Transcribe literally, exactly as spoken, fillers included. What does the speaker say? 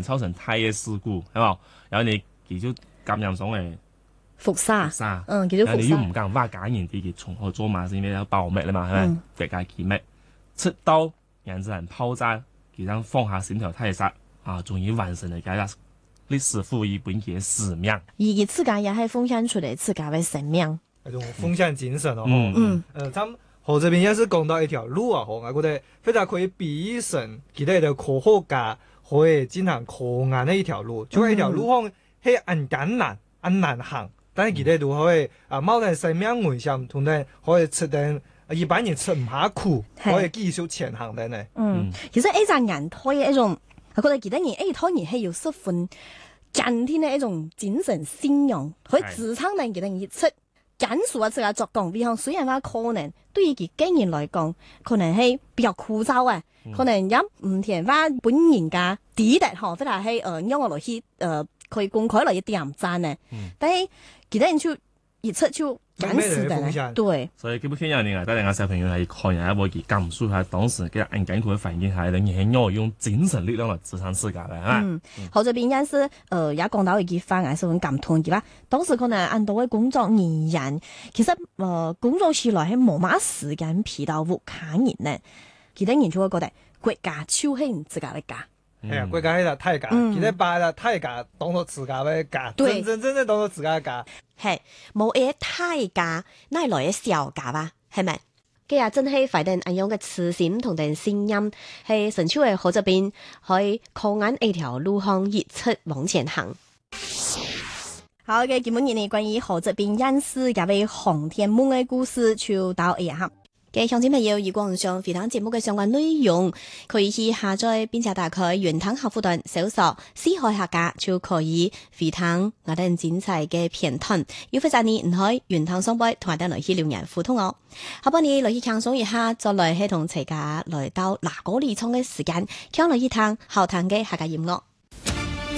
造成太嘅事故，係冇？然後你佢就咁樣講嘅輻射， 沙， 嗯，叫做輻射。 然後你又唔敢話假人哋嘅從何做嘛，是因為要保密啦嘛，係咪？ 嗯國家機密，出到原子彈爆炸，佢讓放下心條太殺啊，終於完成了佢個歷史賦予本嘅使命。 而佢自家也係奉獻出嚟自家嘅生命。 那種奉獻精神哦。 嗯嗯， 呃，他們何這邊也是講到一條路啊，嗬，我覺得非常可以比喻成其他嘅科學家可以進行科研的一條路，就係一條路可能係很艱難、很難行，但係其他都可以啊，冒定生命危險，同埋可以出定一般人出唔下苦，可以繼續前行的呢。 嗯，其實一隻人推嘅一種，我覺得其他人一推人係要十分堅定嘅一種精神信仰，可以支撐定其他人一出。簡述啊，自己作講，比方雖然話可能對於佢個人來講，可能係比較枯燥啊，嗯、可能有唔田話本人家抵達嗬，或者係誒讓我落去誒可以公開落去點讚呢，嗯、但係其他人就一出就簡述的，對。 所以基本上有人啊，帶領個小朋友係看人一部佢感受下當時嘅硬艱苦嘅環境下，仍然係要用精神力量嚟支撐自家嘅，係嘛？ 嗯，好這邊也是，呃，也講到一句話，係十分感動嘅啦。當時可能按到嘅工作而言，其實，呃，工作起來係冇乜時間陪到屋企人呢。其他人就會覺得國家就係唔自家嘅家。 係啊，國家係啦，太家，其他把啦太家當作自家嘅家，真真真正當作自家嘅家。 係冇嘢太家，乃來嘅小家吧，係咪？今日真係快定咁樣嘅慈心同定聲音，係神超嘅好這邊可以靠眼一條路向一出往前行。 好嘅，今日呢關於好這邊認識嘅位航天夢嘅故事就到呢下。 嘅鄉親朋友，如果唔想回聽節目嘅相關內容，可以去下載並且打開原湯客戶端搜索思海客家，就可以回聽我哋精彩嘅片段。要非常你唔可以原湯雙杯同埋等來去留言互動哦。下半年來去輕鬆一下，再來係同大家來到嗱嗰里倉嘅時間，聽來一趟後談嘅客家音樂。